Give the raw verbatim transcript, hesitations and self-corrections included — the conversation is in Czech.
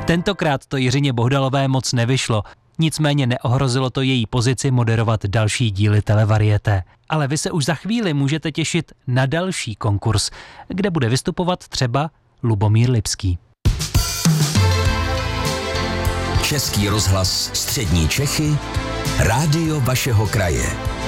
Tentokrát to Jiřině Bohdalové moc nevyšlo, nicméně neohrozilo to její pozici moderovat další díly Televarieté. Ale vy se už za chvíli můžete těšit na další konkurs, kde bude vystupovat třeba Lubomír Lipský. Český rozhlas Střední Čechy, rádio vašeho kraje.